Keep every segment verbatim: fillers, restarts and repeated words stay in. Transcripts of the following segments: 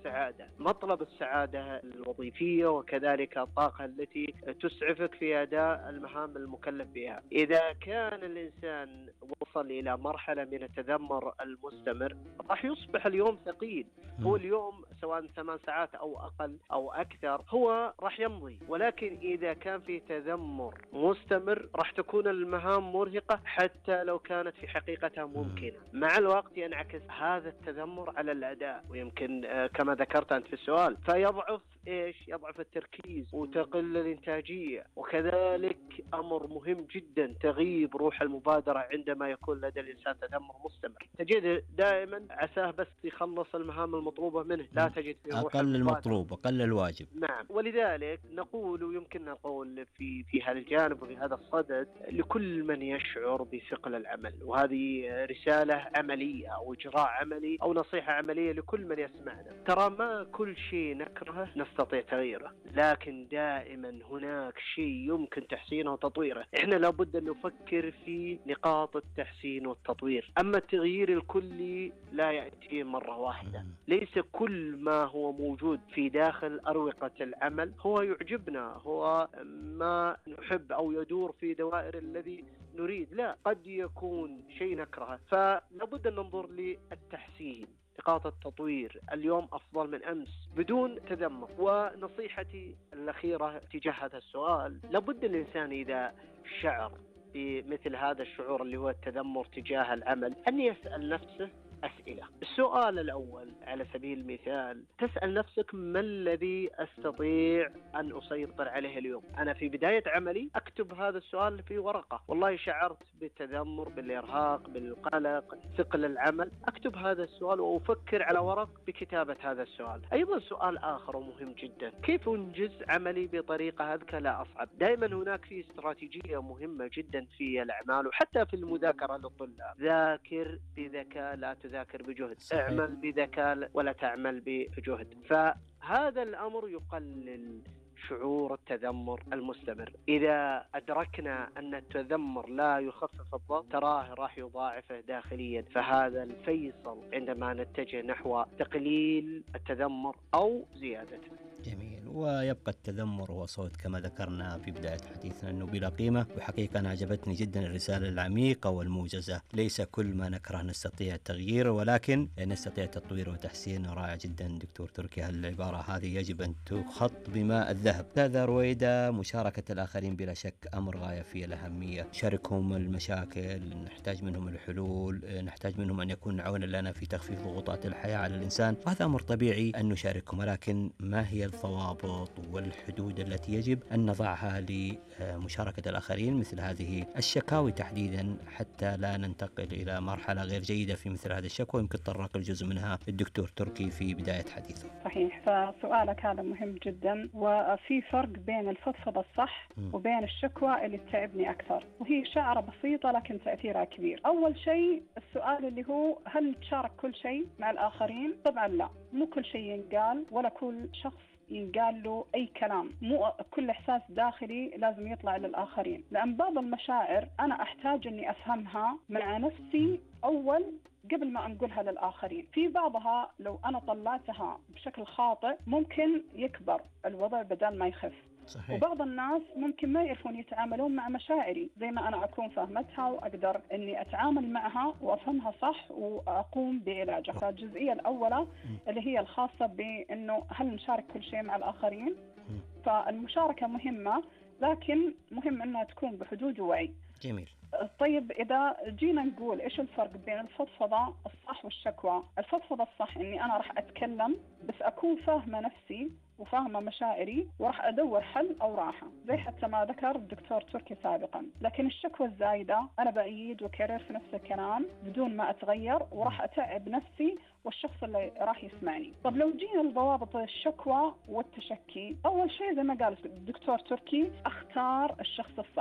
السعادة، مطلب السعادة الوظيفية وكذلك الطاقة التي تسعفك في أداء المهام المكلف بها. إذا كان الإنسان وصل إلى مرحلة من التذمر المستمر راح يصبح اليوم ثقيل. هو اليوم سواء ثمان ساعات أو أقل أو أكثر هو راح يمضي، ولكن إذا كان في تذمر مستمر راح تكون المهام مرهقة حتى لو كانت في حقيقتها ممكنة. مع الوقت ينعكس هذا التذمر على الأداء، ويمكن آه كما ذكرت أنت في السؤال فيضعف إيش؟ يضعف التركيز وتقل الإنتاجية، وكذلك أمر مهم جدا تغيب روح المبادرة عندما يكون لدى الإنسان تذمر مستمر. تجد دائما عساه بس يخلص المهام المطلوبة منه، لا تجد في روح أقل المطلوب أقل الواجب. نعم، ولذلك نقول ويمكن نقول في في هذا الجانب وفي هذا الصدد لكل من يشعر بثقل العمل، وهذه رسالة عملية أو إجراء عملي أو نصيحة عملية لكل من يسمعنا. ترى ما كل شيء نكرهه نستطيع تغييره، لكن دائما هناك شيء يمكن تحسينه وتطويره. إحنا لابد أن نفكر في نقاط التحسين والتطوير. أما التغيير الكلي لا يأتي مرة واحدة. ليس كل ما هو موجود في داخل أروقة العمل هو يعجبنا، هو ما نحب أو يدور في دوائر الذي نريد. لا، قد يكون شيء نكرهه، فلابد أن ننظر للتحسين، نقاط التطوير. اليوم أفضل من أمس بدون تذمر. ونصيحتي الأخيرة تجاه هذا السؤال، لابد الإنسان إذا شعر بمثل هذا الشعور اللي هو التذمر تجاه العمل أن يسأل نفسه أسئلة. السؤال الأول على سبيل المثال تسأل نفسك ما الذي أستطيع أن أسيطر عليه اليوم؟ أنا في بداية عملي أكتب هذا السؤال في ورقة، والله شعرت بالتذمر، بالإرهاق، بالقلق، ثقل العمل، أكتب هذا السؤال وأفكر على ورق بكتابة هذا السؤال. أيضا سؤال آخر مهم جدا، كيف أنجز عملي بطريقة أذكى لا أصعب؟ دائما هناك في استراتيجية مهمة جدا في الأعمال وحتى في المذاكرة للطلاب، ذاكر بذكاء لا تذاكر بجهد، صحيح. اعمل بذكاء ولا تعمل بجهد. فهذا الأمر يقلل شعور التذمر المستمر. إذا أدركنا أن التذمر لا يخفف الضغط تراه راح يضاعفه داخليا، فهذا الفيصل عندما نتجه نحو تقليل التذمر أو زيادته. جميل. ويبقى التذمر هو صوت كما ذكرنا في بداية حديثنا أنه بلا قيمة. وحقيقة أنا عجبتني جدا الرسالة العميقة والموجزة، ليس كل ما نكره نستطيع التغيير ولكن نستطيع تطوير وتحسين. رائع جدا دكتور تركي، هالعبارة هذه يجب أن تخط بماء الذهب. أستاذة رويدة، مشاركة الآخرين بلا شك أمر غاية في الأهمية. شاركهم المشاكل، نحتاج منهم الحلول، نحتاج منهم أن يكون عونا لنا في تخفيف ضغوطات الحياة على الإنسان، وهذا أمر طبيعي أن نشاركهم. ولكن ما هي الضوابط والحدود التي يجب أن نضعها لمشاركة الآخرين مثل هذه الشكاوي تحديدا، حتى لا ننتقل إلى مرحلة غير جيدة في مثل هذه الشكوى؟ يمكن تطرق الجزء منها الدكتور تركي في بداية حديثه. صحيح، فسؤالك هذا مهم جدا، وفي فرق بين الفضفضة الصح م. وبين الشكوى اللي تتعبني أكثر، وهي شعرة بسيطة لكن تأثيرها كبير. أول شيء السؤال اللي هو هل نتشارك كل شيء مع الآخرين؟ طبعا لا، مو كل شيء ينقال ولا كل شخص ينقال له أي كلام، مو كل إحساس داخلي لازم يطلع للآخرين، لأن بعض المشاعر أنا أحتاج أني أفهمها مع نفسي أول قبل ما أنقلها للآخرين. في بعضها لو أنا طلعتها بشكل خاطئ ممكن يكبر الوضع بدل ما يخف. صحيح. وبعض الناس ممكن ما يعرفون يتعاملون مع مشاعري زي ما أنا أكون فهمتها وأقدر أني أتعامل معها وأفهمها صح وأقوم بعلاجها. فالجزئية الأولى اللي هي الخاصة بأنه هل نشارك كل شيء مع الآخرين؟ فالمشاركة مهمة، لكن مهم أنها تكون بحدود ووعي. جميل. طيب إذا جينا نقول إيش الفرق بين الفضفضة الصح والشكوى؟ الفضفضة الصح إني أنا راح أتكلم بس أكون فاهمة نفسي وفاهمة مشاعري وراح أدور حل أو راحة زي حتى ما ذكر الدكتور تركي سابقا. لكن الشكوى الزايدة أنا بعيد وكرر في نفس الكلام بدون ما أتغير وراح أتعب نفسي والشخص اللي راح يسمعني. طب لو جينا لضوابط الشكوى والتشكي، أول شيء زي ما قال الدكتور تركي أختار الشخص الصح.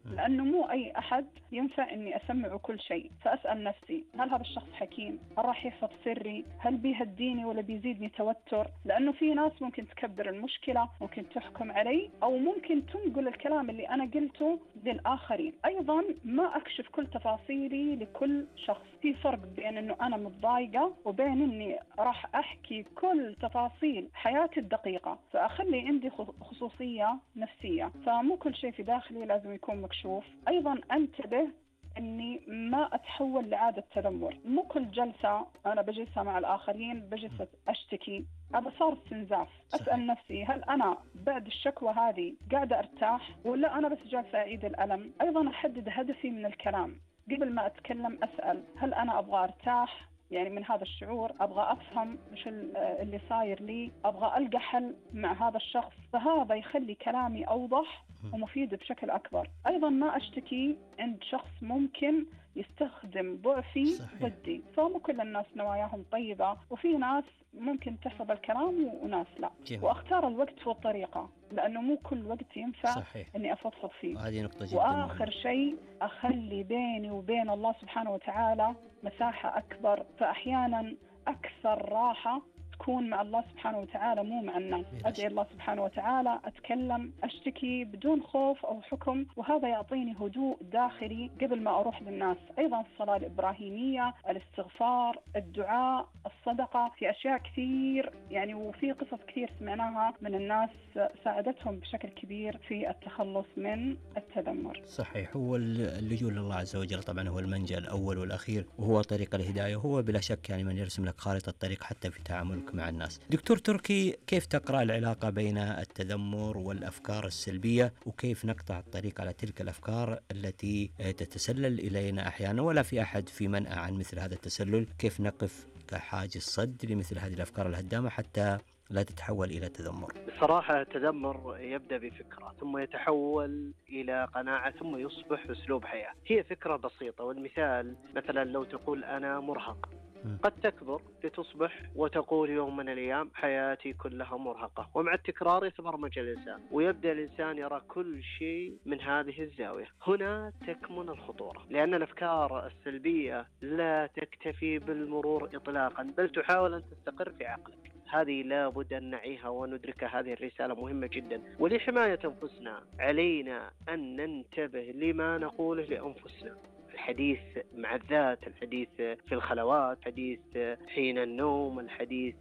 لأنه مو أي أحد ينفع إني أسمعه كل شيء. فأسأل نفسي هل هذا الشخص حكيم؟ هل راح يحفظ سري؟ هل بيهديني ولا بيزيدني توتر؟ لأنه في ناس ممكن تكبر المشكلة، ممكن تحكم علي، أو ممكن تنقل الكلام اللي أنا قلته للآخرين. أيضا ما أكشف كل تفاصيلي لكل شخص. في فرق بين إنه أنا متضايقة وبين إني راح أحكي كل تفاصيل حياتي الدقيقة، فأخلي عندي خصوصية نفسية. فمو كل شيء في داخلي لازم يكون مكشوف. أيضا أنتبه أني ما أتحول لعادة تذمر. مو كل جلسة أنا بجلسها مع الآخرين بجلسة أشتكي، هذا صار استنزاف. أسأل نفسي هل أنا بعد الشكوى هذه قاعدة أرتاح ولا أنا بس جالسة أعيد الألم؟ أيضا أحدد هدفي من الكلام. قبل ما أتكلم أسأل هل أنا أبغى أرتاح يعني من هذا الشعور، أبغى أفهم مش اللي صاير لي، أبغى ألقى حل مع هذا الشخص. فهذا يخلي كلامي أوضح ومفيد بشكل أكبر. أيضا ما أشتكي عند شخص ممكن يستخدم ضعفي ضدي. فمو كل الناس نواياهم طيبة، وفي ناس ممكن تحفظ الكلام وناس لا. جميل. وأختار الوقت والطريقة، لأنه مو كل وقت ينفع صحيح. إني أفضفض فيه. هذه نقطة جدا وآخر مهمة. شيء أخلي بيني وبين الله سبحانه وتعالى مساحة أكبر. فأحيانا أكثر راحة تكون مع الله سبحانه وتعالى مو مع الناس. أدعي الله سبحانه وتعالى، أتكلم، أشتكي بدون خوف أو حكم، وهذا يعطيني هدوء داخلي قبل ما أروح للناس. أيضا الصلاة الإبراهيمية، الاستغفار، الدعاء، الصدقة، في أشياء كثير يعني، وفي قصص كثير سمعناها من الناس ساعدتهم بشكل كبير في التخلص من التذمر. صحيح. هو اللجوء لله عز وجل طبعا هو المنجأ الأول والأخير، وهو طريق الهداية، هو بلا شك يعني من يرسم لك خارطة الطريق حتى في تعاملك مع الناس. دكتور تركي، كيف تقرأ العلاقة بين التذمر والأفكار السلبية، وكيف نقطع الطريق على تلك الأفكار التي تتسلل إلينا أحيانا ولا في أحد في منأى عن مثل هذا التسلل؟ كيف نقف كحاجز صد لمثل هذه الأفكار الهدامة حتى لا تتحول إلى تذمر؟ بصراحة التذمر يبدأ بفكرة ثم يتحول إلى قناعة ثم يصبح أسلوب حياة. هي فكرة بسيطة، والمثال مثلا لو تقول أنا مرهق، قد تكبر لتصبح وتقول يوم من الأيام حياتي كلها مرهقة، ومع التكرار يتبرمج الإنسان ويبدأ الإنسان يرى كل شيء من هذه الزاوية. هنا تكمن الخطورة، لأن الأفكار السلبية لا تكتفي بالمرور إطلاقا، بل تحاول أن تستقر في عقلك. هذه لا بد أن نعيها وندركها. هذه الرسالة مهمة جدا. ولحماية أنفسنا علينا أن ننتبه لما نقوله لأنفسنا. الحديث مع الذات، الحديث في الخلوات، الحديث حين النوم، الحديث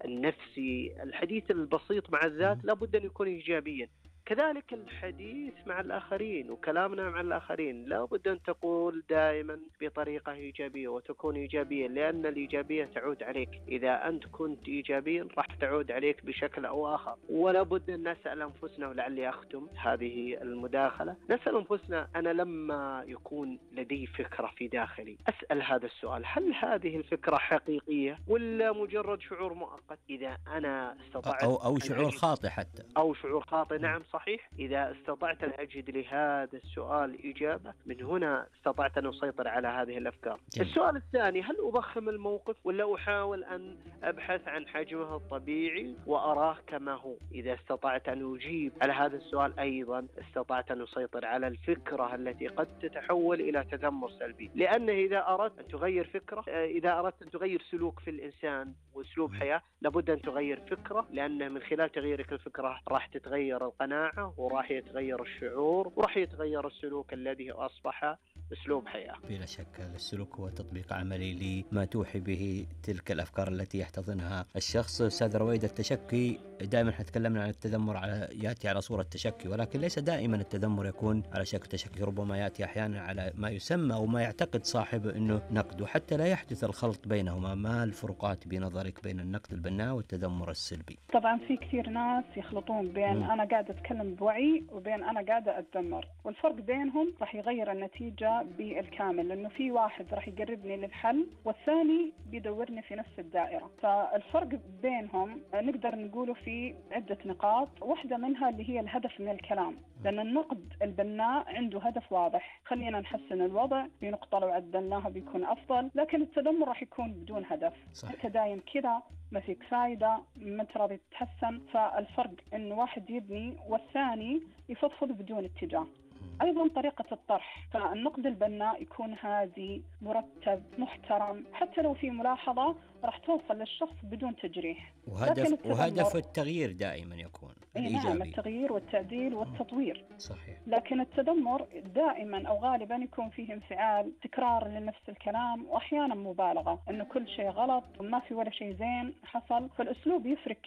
النفسي، الحديث البسيط مع الذات لابد أن يكون إيجابيا. كذلك الحديث مع الآخرين وكلامنا مع الآخرين لابد أن تقول دائما بطريقة إيجابية وتكون إيجابيا، لأن الإيجابية تعود عليك. إذا أنت كنت إيجابيا راح تعود عليك بشكل أو آخر. ولا بد أن نسأل أنفسنا، ولعلي أختم هذه المداخلة، نسأل أنفسنا أنا لما يكون لدي فكرة في داخلي أسأل هذا السؤال: هل هذه الفكرة حقيقية ولا مجرد شعور مؤقت؟ إذا أنا استطعت أو, أو شعور خاطئ حتى أو شعور خاطئ نعم صحيح. إذا استطعت أن أجد لهذا السؤال إجابة، من هنا استطعت أن أسيطر على هذه الأفكار. جميل. السؤال الثاني: هل أضخم الموقف ولا أحاول أن أبحث عن حجمه الطبيعي وأراه كما هو؟ إذا استطعت أن أجيب على هذا السؤال أيضا استطعت أن أسيطر على الفكرة التي قد تتحول إلى تذمر سلبي. لأنه إذا أردت أن تغير فكرة، إذا أردت أن تغير سلوك في الإنسان وأسلوب حياة، لابد أن تغير فكرة، لأن من خلال تغييرك الفكرة راح تتغير القناعة وراح يتغير الشعور وراح يتغير السلوك الذي أصبح أسلوب حياة. بلا شك السلوك هو تطبيق عملي لما توحي به تلك الأفكار التي يحتضنها الشخص. أستاذ رويدة، التشكي دائما تكلمنا عن التذمر على يأتي على صورة تشكي، ولكن ليس دائما التذمر يكون على شكل تشكي، ربما يأتي أحيانا على ما يسمى أو ما يعتقد صاحبه أنه نقد، وحتى لا يحدث الخلط بينهما. ما الفروقات بنظرك بين النقد البناء والتذمر السلبي؟ طبعا في كثير ناس يخلطون بين م. أنا قاعدة أتكلم بوعي وبين أنا قاعدة أتذمر، والفرق بينهم راح يغير النتيجة بالكامل، لأنه في واحد راح يقربني للحل والثاني بيدورني في نفس الدائرة. فالفرق بينهم نقدر نقوله في عدة نقاط، واحدة منها اللي هي الهدف من الكلام، لأن النقد البناء عنده هدف واضح: خلينا نحسن الوضع، في نقطة لو عدلناها بيكون أفضل. لكن التذمر راح يكون بدون هدف، أنت دايم كذا، ما فيك فايدة، ما انت راضي تتحسن. فالفرق إنه واحد يبني والثاني يفضفض بدون اتجاه. أيضا طريقة الطرح، فالنقد البناء يكون هادي مرتب محترم، حتى لو في ملاحظة راح توصل للشخص بدون تجريح. وهدف وهدف التغيير دائما يكون الإيجابي. نعم، التغيير والتعديل والتطوير. صحيح. لكن التذمر دائما أو غالبا يكون فيه انفعال، تكرار لنفس الكلام، وأحيانا مبالغة إنه كل شيء غلط وما في ولا شيء زين حصل. فالأسلوب يفرق